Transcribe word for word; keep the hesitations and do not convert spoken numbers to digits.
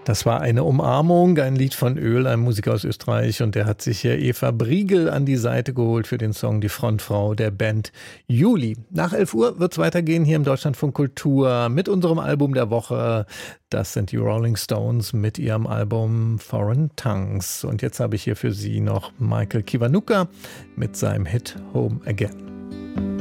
Das war eine Umarmung, ein Lied von Öl, einem Musiker aus Österreich, und der hat sich hier Eva Briegel an die Seite geholt für den Song Die Frontfrau der Band Juli. Nach elf Uhr wird es weitergehen hier im Deutschlandfunk Kultur mit unserem Album der Woche. Das sind die Rolling Stones mit ihrem Album Foreign Tongues. Und jetzt habe ich hier für Sie noch Michael Kiwanuka mit seinem Hit Home Again.